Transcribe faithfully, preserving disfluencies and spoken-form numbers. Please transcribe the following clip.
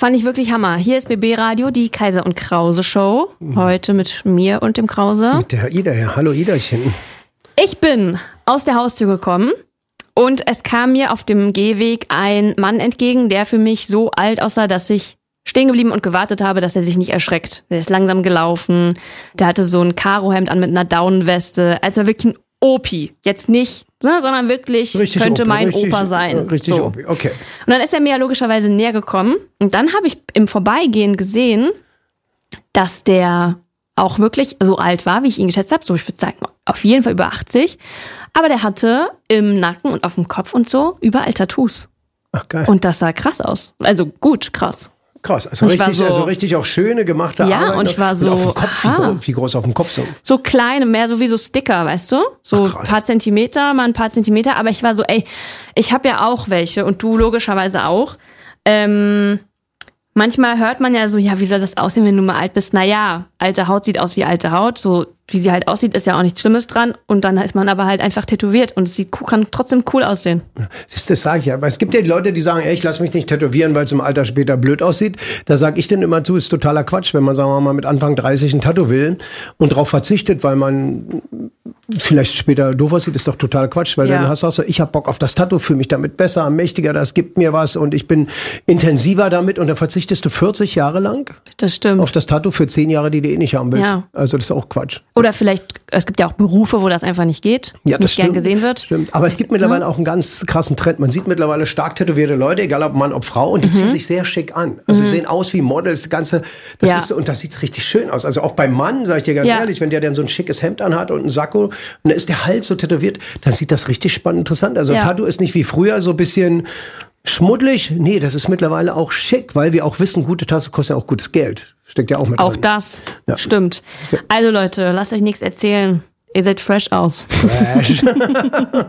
fand ich wirklich Hammer. Hier ist B B Radio, die Kaiser und Krause Show. Heute mit mir und dem Krause. Mit der Ida, ja. Hallo Iderchen. Ich bin aus der Haustür gekommen und es kam mir auf dem Gehweg ein Mann entgegen, der für mich so alt aussah, dass ich stehen geblieben und gewartet habe, dass er sich nicht erschreckt. Der ist langsam gelaufen, der hatte so ein Karohemd an mit einer Daunenweste, also wirklich ein Opi. Jetzt nicht, ne, sondern wirklich Richtig könnte Opi, mein richtig, Opa sein. Richtig so. Opi, okay. Und dann ist er mir ja logischerweise näher gekommen und dann habe ich im Vorbeigehen gesehen, dass der auch wirklich so alt war, wie ich ihn geschätzt habe. So, ich würde sagen, auf jeden Fall über achtzig. Aber der hatte im Nacken und auf dem Kopf und so überall Tattoos. Ach, geil. Und das sah krass aus. Also gut, krass. Krass, also Und ich war richtig, so- also richtig auch schöne gemachte Ja, Arbeit. und ich war so, auf dem Kopf, wie, aha. groß, wie groß auf dem Kopf so? So kleine, mehr so wie so Sticker, weißt du? So Ach, ein krass. paar Zentimeter, mal ein paar Zentimeter. Aber ich war so, ey, ich habe ja auch welche und du logischerweise auch. Ähm, manchmal hört man ja so, ja, wie soll das aussehen, wenn du mal alt bist? Naja, alte Haut sieht aus wie alte Haut. So wie sie halt aussieht, ist ja auch nichts Schlimmes dran. Und dann ist man aber halt einfach tätowiert und es sieht, kann trotzdem cool aussehen. Siehst du, das sage ich ja. Aber es gibt ja die Leute, die sagen, ey, ich lass mich nicht tätowieren, weil es im Alter später blöd aussieht. Da sage ich denen immer zu, ist totaler Quatsch, wenn man, sagen wir mal, mit Anfang dreißig ein Tattoo will und darauf verzichtet, weil man vielleicht später doof aussieht, ist doch total Quatsch, weil Ja. dann hast du auch so, ich hab Bock auf das Tattoo, fühle mich damit besser, mächtiger, das gibt mir was und ich bin intensiver damit und dann verzichtest du vierzig Jahre lang Das stimmt. auf das Tattoo für zehn Jahre, die du eh nicht haben willst. Ja. Also das ist auch Quatsch. Oder vielleicht, es gibt ja auch Berufe, wo das einfach nicht geht, Ja, das nicht gern stimmt. gesehen wird. Stimmt. Aber es gibt mittlerweile auch einen ganz krassen Trend. Man sieht mittlerweile stark tätowierte Leute, egal ob Mann, ob Frau, und die ziehen sich sehr schick an. Also die sehen aus wie Models, das ganze, das Ja. ist, und das sieht richtig schön aus. Also auch beim Mann, sag ich dir ganz Ja. ehrlich, wenn der dann so ein schickes Hemd anhat und ein Sakko, und dann ist der Hals so tätowiert, dann sieht das richtig spannend interessant. Also Ja. Tattoo ist nicht wie früher so ein bisschen schmuddelig. Nee, das ist mittlerweile auch schick, weil wir auch wissen, gute Tattoos kosten ja auch gutes Geld. Steckt ja auch mit Auch drin. das, Ja. stimmt. Also Leute, lasst euch nichts erzählen. Ihr seht fresh aus. Fresh.